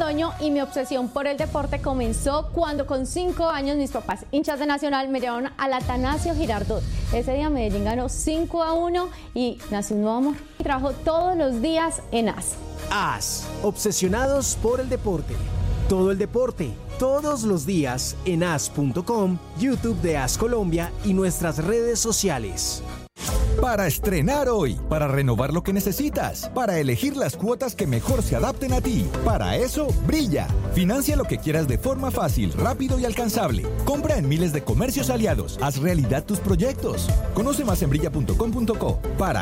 Londoño y mi obsesión por el deporte comenzó cuando con 5 años mis papás, hinchas de Nacional, me llevaron al Atanasio Girardot. Ese día Medellín ganó 5-1 y nació un nuevo amor. Trabajo todos los días en AS. AS, obsesionados por el deporte. Todo el deporte, todos los días en as.com, YouTube de AS Colombia y nuestras redes sociales. Para estrenar hoy, para renovar lo que necesitas, para elegir las cuotas que mejor se adapten a ti. Para eso, Brilla. Financia lo que quieras de forma fácil, rápido y alcanzable. Compra en miles de comercios aliados. Haz realidad tus proyectos. Conoce más en brilla.com.co. Para